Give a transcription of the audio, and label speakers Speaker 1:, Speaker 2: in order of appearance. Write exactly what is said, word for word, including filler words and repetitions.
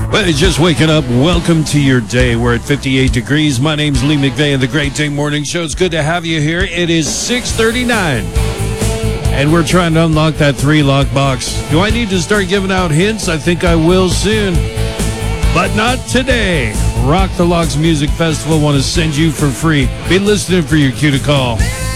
Speaker 1: Well, just waking up. Welcome to your day. We're at fifty-eight degrees. My name's Lee McVeigh and the Great Day Morning Show. It's good to have you here. It is six thirty-nine, and we're trying to unlock that three-lock box. Do I need to start giving out hints? I think I will soon, but not today. Rock the Locks Music Festival want to send you for free. Be listening for your cue to call.